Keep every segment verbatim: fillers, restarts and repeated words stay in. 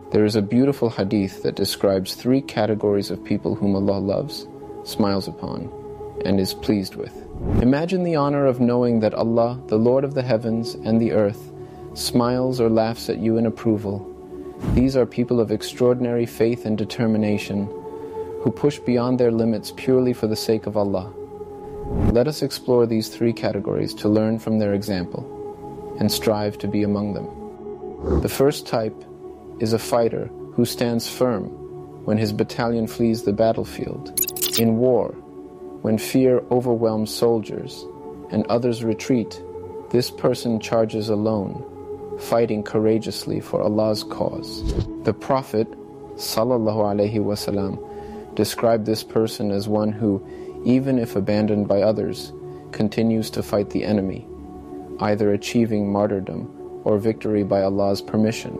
There is a beautiful hadith that describes three categories of people whom Allah loves, smiles upon, and is pleased with. Imagine the honor of knowing that Allah, the Lord of the heavens and the earth, smiles or laughs at you in approval. These are people of extraordinary faith and determination, who push beyond their limits purely for the sake of Allah. Let us explore these three categories to learn from their example, and strive to be among them. The first type is a fighter who stands firm when his battalion flees the battlefield. In war, when fear overwhelms soldiers and others retreat, this person charges alone, fighting courageously for Allah's cause. The Prophet sallallahu alaihi wasallam described this person as one who, even if abandoned by others, continues to fight the enemy, either achieving martyrdom or victory by Allah's permission.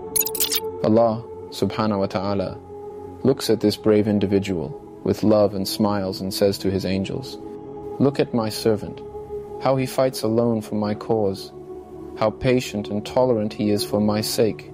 Allah subhanahu wa ta'ala looks at this brave individual with love and smiles and says to his angels, "Look at my servant, how he fights alone for my cause, how patient and tolerant he is for my sake."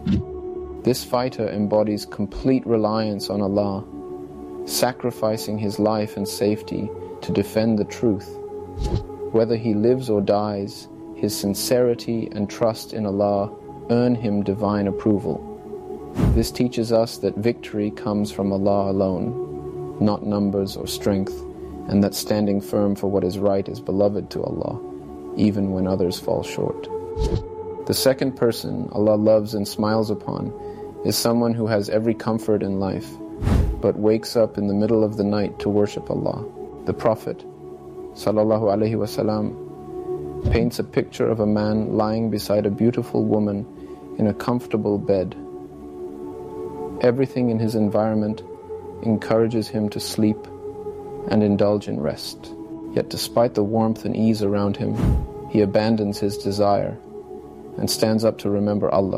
This fighter embodies complete reliance on Allah, sacrificing his life and safety to defend the truth. Whether he lives or dies, his sincerity and trust in Allah earn him divine approval. This teaches us that victory comes from Allah alone, not numbers or strength, and that standing firm for what is right is beloved to Allah, even when others fall short. The second person Allah loves and smiles upon is someone who has every comfort in life, but wakes up in the middle of the night to worship Allah. The Prophet sallallahu alaihi wasallam paints a picture of a man lying beside a beautiful woman in a comfortable bed. Everything in his environment encourages him to sleep and indulge in rest. Yet despite the warmth and ease around him, he abandons his desire and stands up to remember Allah.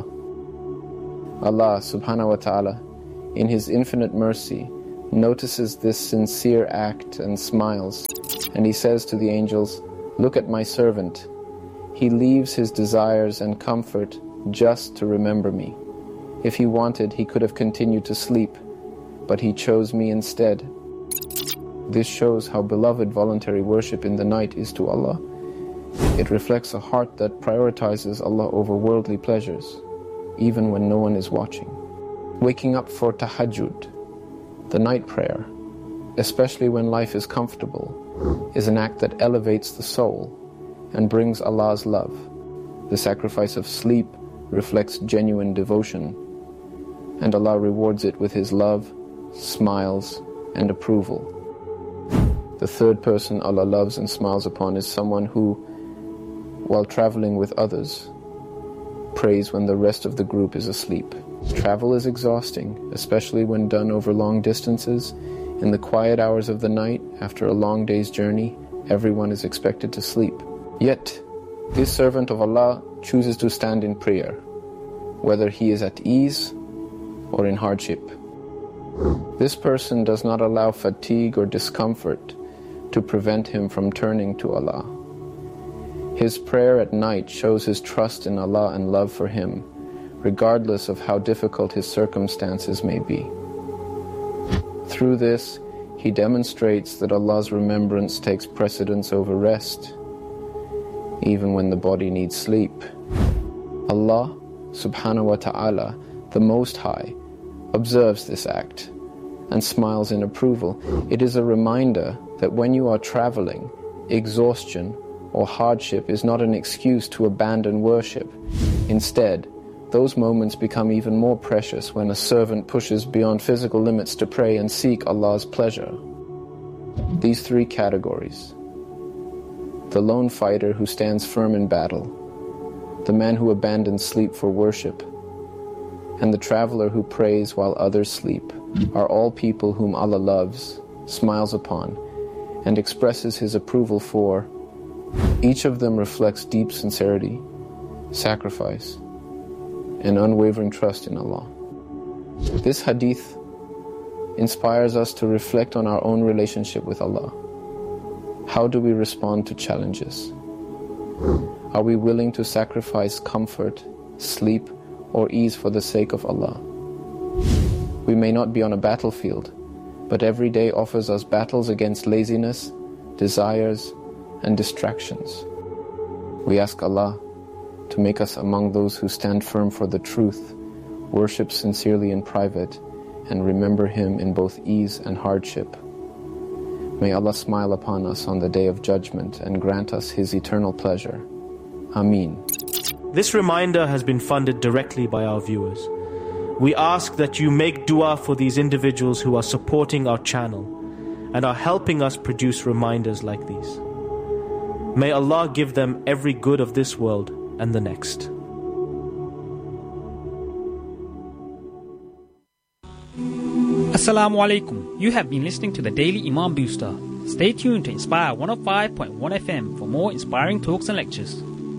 Allah subhanahu wa ta'ala, in His infinite mercy, notices this sincere act and smiles, and He says to the angels, "Look at my servant. He leaves his desires and comfort just to remember me. If he wanted, he could have continued to sleep, but he chose me instead." This shows how beloved voluntary worship in the night is to Allah. It reflects a heart that prioritizes Allah over worldly pleasures, even when no one is watching. Waking up for tahajjud, the night prayer, especially when life is comfortable, is an act that elevates the soul and brings Allah's love. The sacrifice of sleep reflects genuine devotion, and Allah rewards it with His love, smiles, and approval. The third person Allah loves and smiles upon is someone who, while traveling with others, prays when the rest of the group is asleep. Travel is exhausting, especially when done over long distances. In the quiet hours of the night, after a long day's journey, everyone is expected to sleep. Yet, this servant of Allah chooses to stand in prayer, whether he is at ease or in hardship. This person does not allow fatigue or discomfort to prevent him from turning to Allah. His prayer at night shows his trust in Allah and love for Him, regardless of how difficult his circumstances may be. Through this, he demonstrates that Allah's remembrance takes precedence over rest, even when the body needs sleep. Allah subhanahu wa ta'ala, the Most High, observes this act and smiles in approval. It is a reminder that when you are traveling, exhaustion or hardship is not an excuse to abandon worship. Instead, those moments become even more precious when a servant pushes beyond physical limits to pray and seek Allah's pleasure. These three categories: the lone fighter who stands firm in battle, the man who abandons sleep for worship, and the traveler who prays while others sleep, are all people whom Allah loves, smiles upon, and expresses His approval for. Each of them reflects deep sincerity, sacrifice, and unwavering trust in Allah. This hadith inspires us to reflect on our own relationship with Allah. How do we respond to challenges? Are we willing to sacrifice comfort, sleep, or ease for the sake of Allah? may not be on a battlefield, but every day offers us battles against laziness, desires, and distractions. We ask Allah to make us among those who stand firm for the truth, worship sincerely in private, and remember Him in both ease and hardship. May Allah smile upon us on the Day of Judgment and grant us His eternal pleasure. Ameen. This reminder has been funded directly by our viewers. We ask that you make dua for these individuals who are supporting our channel and are helping us produce reminders like these. May Allah give them every good of this world and the next. Assalamu alaikum. You have been listening to the Daily Imam Booster. Stay tuned to Inspire one oh five point one F M for more inspiring talks and lectures.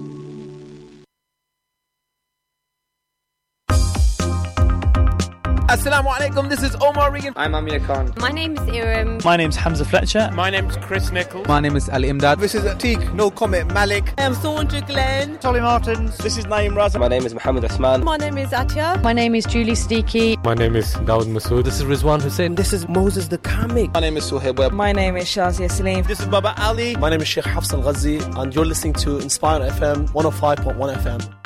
Assalamu alaikum, this is Omar Regan. I'm Amir Khan. My name is Iram. My name is Hamza Fletcher. My name is Chris Nichols. My name is Ali Imdad. This is Atik, no comment, Malik. I am Saundra Glenn. Tolly Martins. This is Naeem Raza. My name is Mohammed Osman. My name is Atia. My name is Julie Siddiqui. My name is Dawood Masood. This is Rizwan Hussain. This is Moses the Comic. My name is Suhaib Webb. My name is Shazia Salim. This is Baba Ali. My name is Sheikh Hafs Al-Ghazi, and you're listening to Inspire F M one oh five point one F M.